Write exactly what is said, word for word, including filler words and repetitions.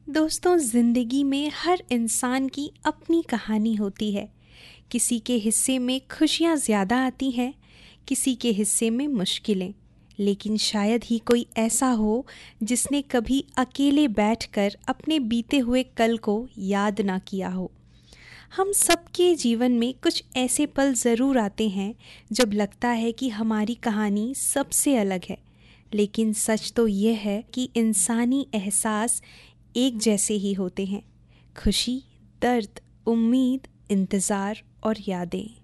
दोस्तों, ज़िंदगी में हर इंसान की अपनी कहानी होती है। किसी के हिस्से में खुशियाँ ज़्यादा आती हैं, किसी के हिस्से में मुश्किलें। लेकिन शायद ही कोई ऐसा हो जिसने कभी अकेले बैठकर अपने बीते हुए कल को याद ना किया हो। हम सबके जीवन में कुछ ऐसे पल ज़रूर आते हैं जब लगता है कि हमारी कहानी सबसे अलग है। लेकिन सच तो ये है कि इंसानी एहसास एक जैसे ही होते हैं। खुशी, दर्द, उम्मीद, इंतज़ार और यादें।